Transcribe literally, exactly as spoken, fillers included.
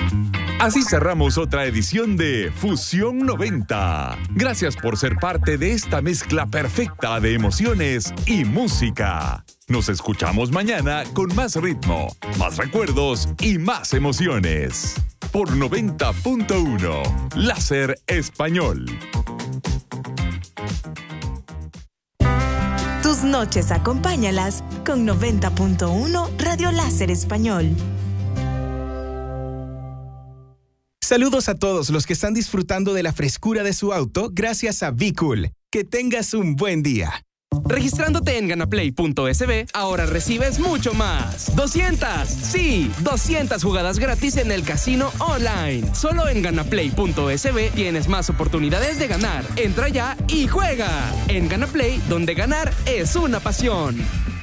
Así cerramos otra edición de Fusión noventa. Gracias por ser parte de esta mezcla perfecta de emociones y música. Nos escuchamos mañana con más ritmo, más recuerdos y más emociones. Por noventa punto uno, Láser Español. Tus noches acompáñalas con noventa punto uno Radio Láser Español. Saludos a todos los que están disfrutando de la frescura de su auto gracias a Be Cool. Que tengas un buen día. Registrándote en ganaplay punto es be, ahora recibes mucho más. doscientas, sí, doscientas jugadas gratis en el casino online. Solo en ganaplay punto es be tienes más oportunidades de ganar. Entra ya y juega. En Ganaplay, donde ganar es una pasión.